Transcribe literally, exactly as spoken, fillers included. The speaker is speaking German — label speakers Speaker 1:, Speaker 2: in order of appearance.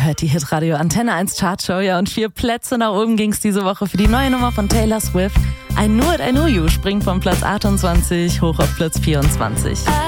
Speaker 1: hört die Hitradio Antenne eins Chartshow. Ja, und vier Plätze nach oben ging's diese Woche für die neue Nummer von Taylor Swift. I Knew It, I Knew You springt von Platz achtundzwanzig hoch auf Platz vierundzwanzig.